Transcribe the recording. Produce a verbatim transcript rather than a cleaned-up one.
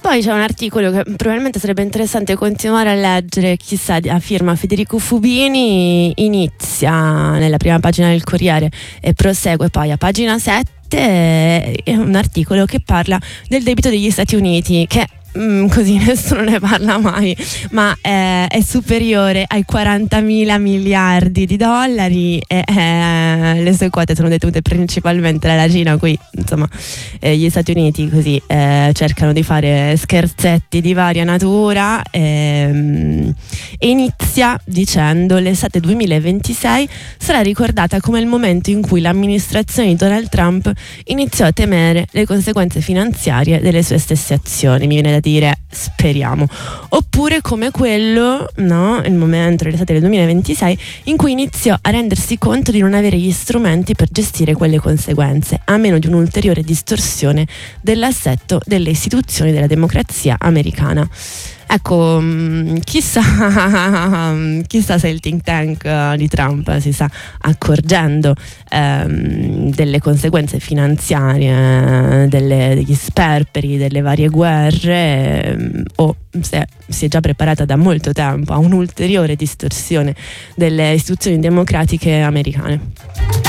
poi c'è un articolo che probabilmente sarebbe interessante continuare a leggere, chissà, a firma Federico Fubini, inizia nella prima pagina del Corriere e prosegue poi a pagina sette, è un articolo che parla del debito degli Stati Uniti, che Mm, così nessuno ne parla mai, ma eh, è superiore ai quarantamila miliardi di dollari e eh, le sue quote sono detenute principalmente dalla Cina, qui insomma eh, gli Stati Uniti così eh, cercano di fare scherzetti di varia natura e, e inizia dicendo: l'estate duemilaventisei sarà ricordata come il momento in cui l'amministrazione di Donald Trump iniziò a temere le conseguenze finanziarie delle sue stesse azioni. Mi viene da dire speriamo, oppure come quello, no, il momento dell'estate del duemilaventisei in cui iniziò a rendersi conto di non avere gli strumenti per gestire quelle conseguenze, a meno di un'ulteriore distorsione dell'assetto delle istituzioni della democrazia americana. Ecco, chissà, chissà se il think tank di Trump si sta accorgendo ehm, delle conseguenze finanziarie, delle, degli sperperi, delle varie guerre, ehm, o se si è già preparata da molto tempo a un'ulteriore distorsione delle istituzioni democratiche americane.